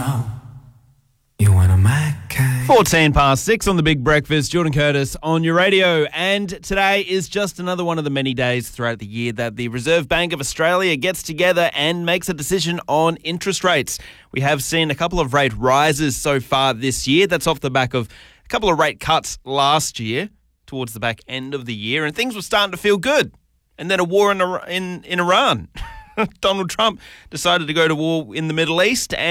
know you want a Mac. 14 past 6 on the Big Breakfast. Jordan Curtis on your radio. And today is just another one of the many days throughout the year that the Reserve Bank of Australia gets together and makes a decision on interest rates. We have seen a couple of rate rises so far this year. That's off the back of a couple of rate cuts last year towards the back end of the year. And things were starting to feel good. And then a war in Iran. Donald Trump decided to go to war in the Middle East